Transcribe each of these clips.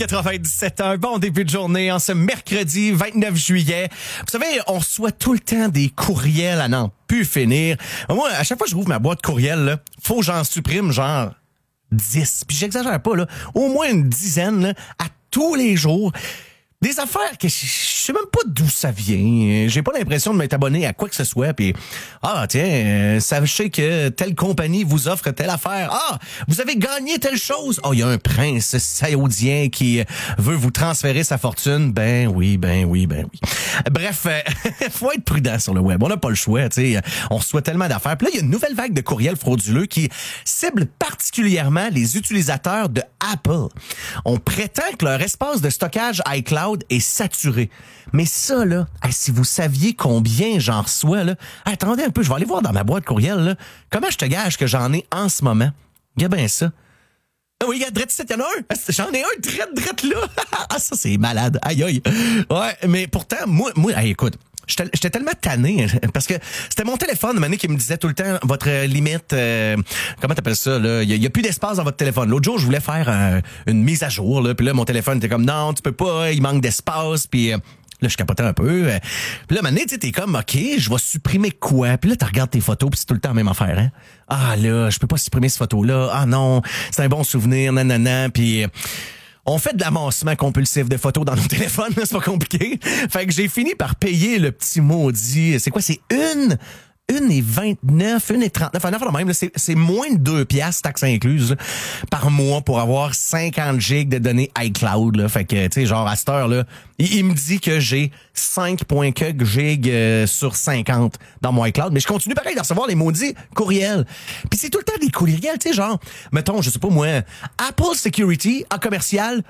97 ans, bon début de journée en ce mercredi 29 juillet. Vous savez, on reçoit tout le temps des courriels à n'en plus finir. Moi, à chaque fois que je rouvre ma boîte courriel, là, faut que j'en supprime genre 10. Puis j'exagère pas, là, au moins une dizaine là, à tous les jours. Des affaires que je sais même pas d'où ça vient. J'ai pas l'impression de m'être abonné à quoi que ce soit. Puis sachez que telle compagnie vous offre telle affaire. Ah, vous avez gagné telle chose. Oh, il y a un prince saoudien qui veut vous transférer sa fortune. Ben oui. Bref, faut être prudent sur le web. On n'a pas le choix. On reçoit tellement d'affaires. Puis là, il y a une nouvelle vague de courriels frauduleux qui cible particulièrement les utilisateurs de Apple. On prétend que leur espace de stockage iCloud est saturé. Mais ça, là, si vous saviez combien j'en reçois, là, attendez un peu, je vais aller voir dans ma boîte courriel, là, comment je te gage que j'en ai en ce moment. Regarde bien ça. Ah oui, regarde, drette, il y en a un. J'en ai un, drette là. Ah, ça, c'est malade. Aïe. Ouais, mais pourtant, moi, écoute, j'étais tellement tanné parce que c'était mon téléphone Mané qui me disait tout le temps votre limite comment t'appelles ça là, il y a plus d'espace dans votre téléphone. L'autre jour, je voulais faire une mise à jour là, puis là mon téléphone était comme non, tu peux pas, il manque d'espace, puis là je capotais un peu. Puis là Mané, tu sais, t'es comme OK, je vais supprimer quoi? Puis là tu regardes tes photos, puis c'est tout le temps la même affaire hein. Ah là, je peux pas supprimer cette photo là. Ah non, c'est un bon souvenir nanana, puis on fait de l'amassement compulsif de photos dans nos téléphones, c'est pas compliqué. Fait que j'ai fini par payer le petit maudit. C'est quoi? C'est une et 29, une et 39. Enfin, même, là, c'est moins de 2 piastres, taxes incluses, là, par mois pour avoir 50 gigs de données iCloud, là. Fait que, tu sais, genre, à cette heure, là, il me dit que j'ai 5.4 gigs sur 50 dans mon iCloud, mais je continue pareil de recevoir les maudits courriels. Puis c'est tout le temps des courriels, tu sais, genre, mettons, je sais pas moi, Apple Security en commercial,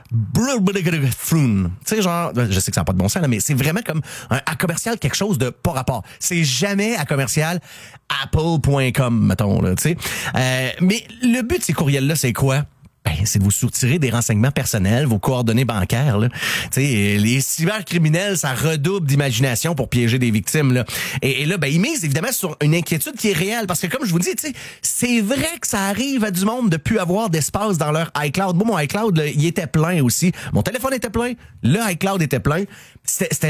tu sais, genre, je sais que ça n'a pas de bon sens, là, mais c'est vraiment comme à commercial quelque chose de pas rapport. C'est jamais à commercial apple.com, mettons, là, tu sais. Mais le but de ces courriels-là, c'est quoi? Ben, c'est de vous soutirer des renseignements personnels, vos coordonnées bancaires, là. Tu sais, les cybercriminels, ça redouble d'imagination pour piéger des victimes, là. Et là, ben, ils misent évidemment sur une inquiétude qui est réelle. Parce que comme je vous dis, tu sais, c'est vrai que ça arrive à du monde de plus avoir d'espace dans leur iCloud. Moi, mon iCloud, là, il était plein aussi. Mon téléphone était plein. Le iCloud était plein. C'était